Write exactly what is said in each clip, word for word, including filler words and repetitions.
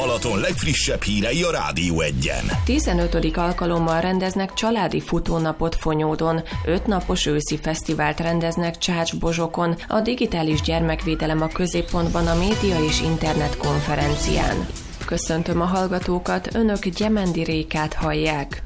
Balaton legfrissebb hírei a Rádió Egyen. tizenötödik alkalommal rendeznek családi futónapot Fonyódon, öt napos őszi fesztivált rendeznek Csács-Bozsokon, a digitális gyermekvédelem a középpontban a média és internet konferencián. Köszöntöm a hallgatókat, önök Gyemendi Rékát hallják.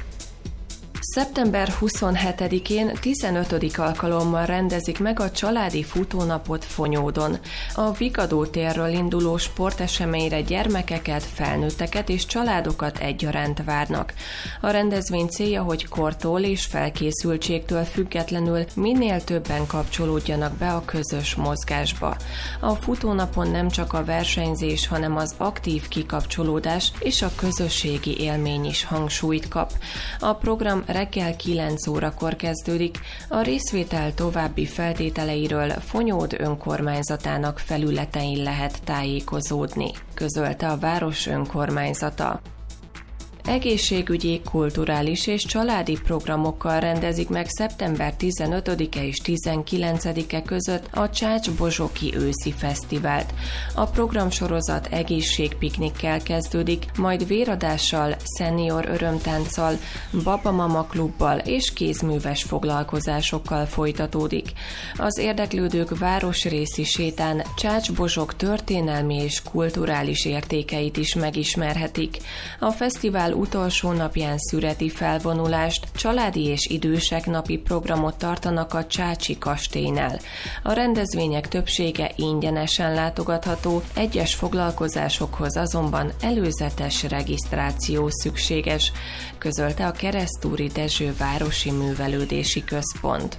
szeptember huszonhetedikén tizenötödik alkalommal rendezik meg a családi futónapot Fonyódon. A Vigadó térről induló sporteseményre gyermekeket, felnőtteket és családokat egyaránt várnak. A rendezvény célja, hogy kortól és felkészültségtől függetlenül minél többen kapcsolódjanak be a közös mozgásba. A futónapon nem csak a versenyzés, hanem az aktív kikapcsolódás és a közösségi élmény is hangsúlyt kap. A program reggel kilenc órakor kezdődik, a részvétel további feltételeiről Fonyód önkormányzatának felületein lehet tájékozódni, közölte a város önkormányzata. Egészségügyi, kulturális és családi programokkal rendezik meg szeptember tizenötödike és tizenkilencedike között a Csács-Bozsoki őszi fesztivált. A programsorozat egészségpiknikkel kezdődik, majd véradással, szenior örömtánccal, babamama klubbal és kézműves foglalkozásokkal folytatódik. Az érdeklődők városrészi sétán Csács-Bozsok történelmi és kulturális értékeit is megismerhetik. A fesztivál utolsó napján szüreti felvonulást, családi és idősek napi programot tartanak a Csácsi kastélynál. A rendezvények többsége ingyenesen látogatható, egyes foglalkozásokhoz azonban előzetes regisztráció szükséges, közölte a Keresztúri Dezső Városi Művelődési Központ.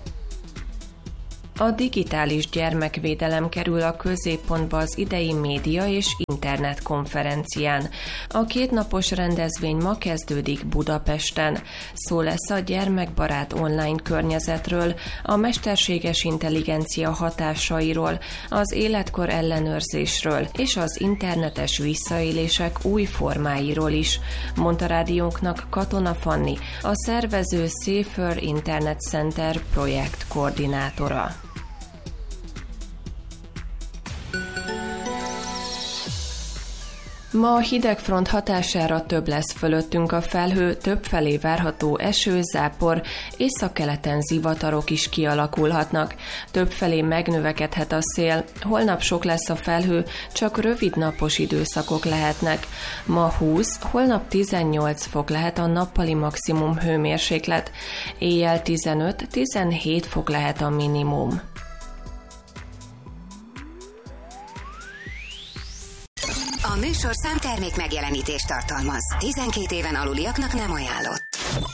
A digitális gyermekvédelem kerül a középpontba az idei média és internet konferencián. A kétnapos rendezvény ma kezdődik Budapesten. Szó lesz a gyermekbarát online környezetről, a mesterséges intelligencia hatásairól, az életkor ellenőrzésről és az internetes visszaélések új formáiról is, mondta rádiónknak Katona Fanni, a szervező Safer Internet Center projekt koordinátora. Ma a hidegfront hatására több lesz fölöttünk a felhő, többfelé várható eső, zápor, északkeleten zivatarok is kialakulhatnak. Többfelé megnövekedhet a szél, holnap sok lesz a felhő, csak rövid napos időszakok lehetnek. Ma húsz, holnap tizennyolc fok lehet a nappali maximum hőmérséklet, éjjel tizenöt-tizenhét fok lehet a minimum. A műsorszám termék megjelenítést tartalmaz. tizenkét éven aluliaknak nem ajánlott.